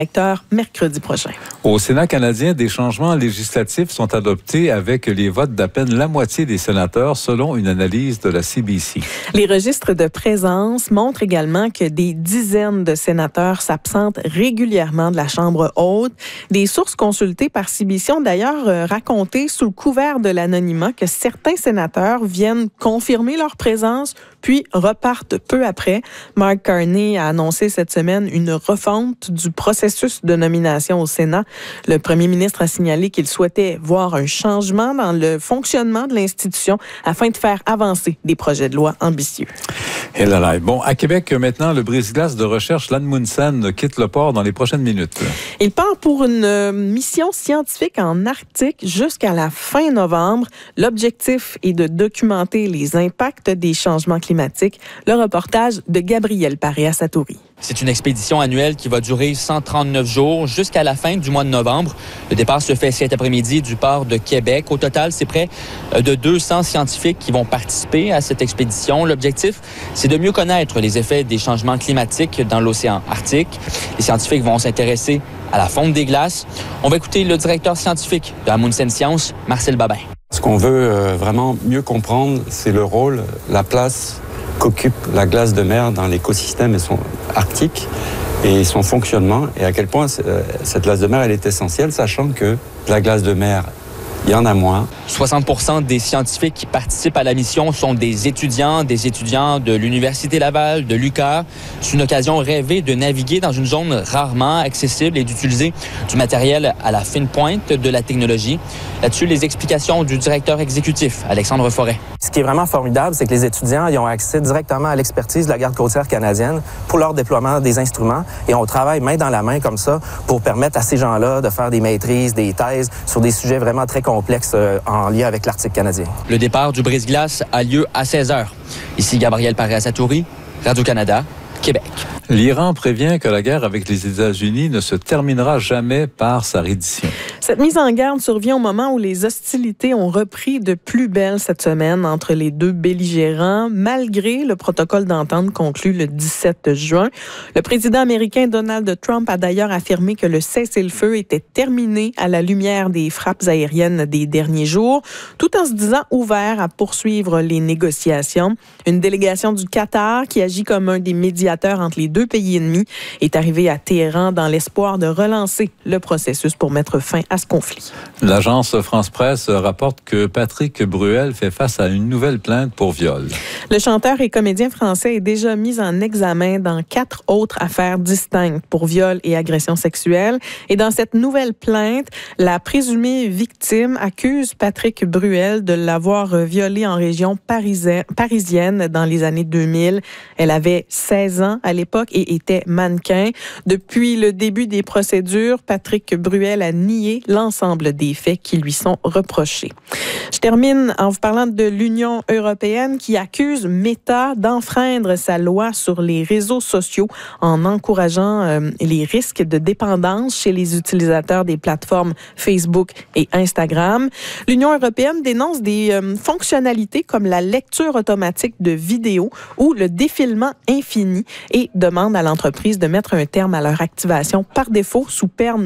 mercredi prochain. Au Sénat canadien, des changements législatifs sont adoptés avec les votes d'à peine la moitié des sénateurs, selon une analyse de la CBC. Les registres de présence montrent également que des dizaines de sénateurs s'absentent régulièrement de la Chambre haute. Des sources consultées par CBC ont d'ailleurs raconté, sous le couvert de l'anonymat, que certains sénateurs viennent confirmer leur présence, puis repartent peu après. Mark Carney a annoncé cette semaine une refonte du processus de nomination au Sénat. Le premier ministre a signalé qu'il souhaitait voir un changement dans le fonctionnement de l'institution afin de faire avancer des projets de loi ambitieux. Et là, bon, à Québec, maintenant, le brise-glace de recherche L'Amundsen quitte le port dans les prochaines minutes. Il part pour une mission scientifique en Arctique jusqu'à la fin novembre. L'objectif est de documenter les impacts des changements climatiques. Le reportage de Gabriel Paré-Asatouri. C'est une expédition annuelle qui va durer 139 jours jusqu'à la fin du mois de novembre. Le départ se fait cet après-midi du port de Québec. Au total, c'est près de 200 scientifiques qui vont participer à cette expédition. L'objectif, c'est de mieux connaître les effets des changements climatiques dans l'océan Arctique. Les scientifiques vont s'intéresser à la fonte des glaces. On va écouter le directeur scientifique de Amundsen Sciences, Marcel Babin. Ce qu'on veut vraiment mieux comprendre, c'est le rôle, la place qu'occupe la glace de mer dans l'écosystème arctique et son fonctionnement et à quel point cette glace de mer elle est essentielle, sachant que la glace de mer, il y en a moins. 60% des scientifiques qui participent à la mission sont des étudiants de l'Université Laval, de l'UQAM. C'est une occasion rêvée de naviguer dans une zone rarement accessible et d'utiliser du matériel à la fine pointe de la technologie. Là-dessus, les explications du directeur exécutif, Alexandre Forêt. Ce qui est vraiment formidable, c'est que les étudiants ils ont accès directement à l'expertise de la garde côtière canadienne pour leur déploiement des instruments et on travaille main dans la main comme ça pour permettre à ces gens-là de faire des maîtrises, des thèses sur des sujets vraiment très complexes en lien avec l'Arctique canadien. Le départ du brise-glace a lieu à 16h. Ici Gabriel Paré-Asatouri, Radio-Canada, Québec. L'Iran prévient que la guerre avec les États-Unis ne se terminera jamais par sa reddition. Cette mise en garde survient au moment où les hostilités ont repris de plus belle cette semaine entre les deux belligérants, malgré le protocole d'entente conclu le 17 juin. Le président américain Donald Trump a d'ailleurs affirmé que le cessez-le-feu était terminé à la lumière des frappes aériennes des derniers jours, tout en se disant ouvert à poursuivre les négociations. Une délégation du Qatar, qui agit comme un des médiateurs entre les deux pays ennemis, est arrivée à Téhéran dans l'espoir de relancer le processus pour mettre fin à ce conflit. L'agence France-Presse rapporte que Patrick Bruel fait face à une nouvelle plainte pour viol. Le chanteur et comédien français est déjà mis en examen dans 4 autres affaires distinctes pour viol et agression sexuelle. Et dans cette nouvelle plainte, la présumée victime accuse Patrick Bruel de l'avoir violée en région parisienne dans les années 2000. Elle avait 16 ans à l'époque et était mannequin. Depuis le début des procédures, Patrick Bruel a nié l'ensemble des faits qui lui sont reprochés. Je termine en vous parlant de l'Union européenne qui accuse Meta d'enfreindre sa loi sur les réseaux sociaux en encourageant les risques de dépendance chez les utilisateurs des plateformes Facebook et Instagram. L'Union européenne dénonce des fonctionnalités comme la lecture automatique de vidéos ou le défilement infini et demande à l'entreprise de mettre un terme à leur activation par défaut sous peine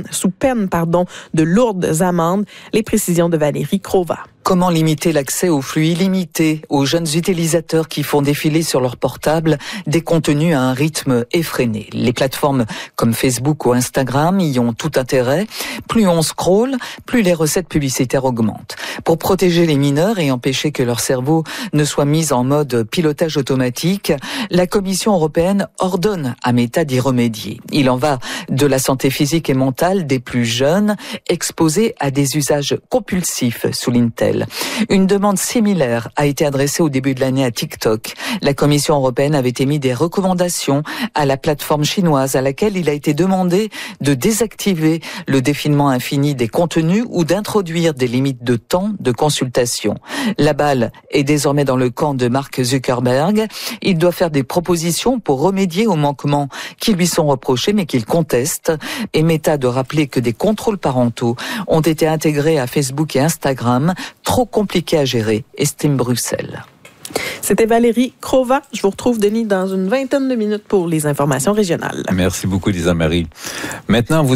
de lourdes amendes. Les précisions de Valérie Crova. Comment limiter l'accès aux flux illimités aux jeunes utilisateurs qui font défiler sur leur portable des contenus à un rythme effréné? Les plateformes comme Facebook ou Instagram y ont tout intérêt. Plus on scrolle, plus les recettes publicitaires augmentent. Pour protéger les mineurs et empêcher que leur cerveau ne soit mis en mode pilotage automatique, la Commission européenne ordonne à Meta d'y remédier. Il en va de la santé physique et mentale des plus jeunes exposés à des usages compulsifs, souligne-t-elle. Une demande similaire a été adressée au début de l'année à TikTok. La Commission européenne avait émis des recommandations à la plateforme chinoise à laquelle il a été demandé de désactiver le défilement infini des contenus ou d'introduire des limites de temps de consultation. La balle est désormais dans le camp de Mark Zuckerberg. Il doit faire des propositions pour remédier aux manquements qui lui sont reprochés mais qu'il conteste. Et Meta de rappeler que des contrôles parentaux ont été intégrés à Facebook et Instagram, trop compliqués à gérer, estime Bruxelles. C'était Valérie Crova. Je vous retrouve, Denis, dans une vingtaine de minutes pour les informations régionales. Merci beaucoup, Lisa Marie. Maintenant, vous